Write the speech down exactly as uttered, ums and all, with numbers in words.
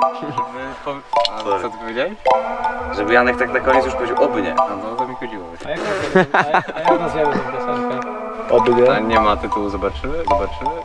A co ty powiedziałeś? Żeby Janek tak na koniec już powiedział oby nie. A no to mi chodziło. A jak, a jak, a jak nazwiemy tę piosenkę? Oby nie. A nie ma tytułu, zobaczymy? Zobaczymy?